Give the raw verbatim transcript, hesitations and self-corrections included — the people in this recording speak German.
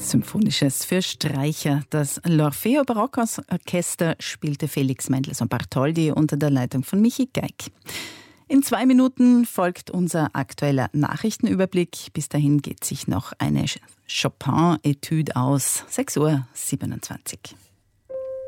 Symphonisches für Streicher. Das L'Orfeo Barockorchester spielte Felix Mendelssohn Bartholdy unter der Leitung von Michi Geig. In zwei Minuten folgt unser aktueller Nachrichtenüberblick. Bis dahin geht sich noch eine Chopin-Etüde aus. sechs Uhr siebenundzwanzig.